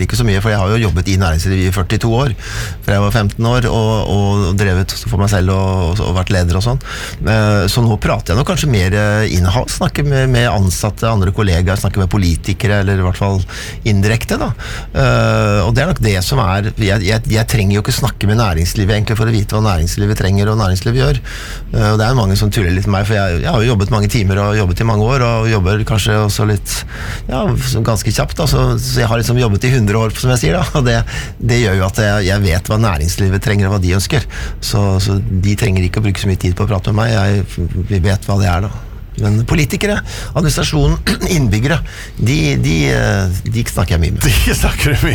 egentlig ikke så mye, for jeg har jo jobbet i næringslivet i 42 år, for jeg var 15 år, og drevet for meg selv og vært leder og sånn. Så nå prater jeg nok kanskje mer in-house, snakker med ansatte, andre kollegaer, snakker med politikere, eller i hvert fall indirekte da. Og det er nok det som jeg trenger jo ikke snakke med næringslivet egentlig for å vite hva næringslivet trenger og næringslivet gjør. Og det er mange som tuller litt med meg, for jeg har jo jobbet mange timer og jobbet i mange år, og jobber kanskje også litt, ganske kjapt da, så jeg har liksom jobbet i 100 år, som jeg sier da, og det gjør jo at jeg vet hva næringslivet trenger og hva de ønsker, så de trenger ikke å bruke så mye tid på å prate med meg, vi vet hva det er da. Men politikere, administrasjonen, innbyggere, de snakker jeg mye med. De snakker du mye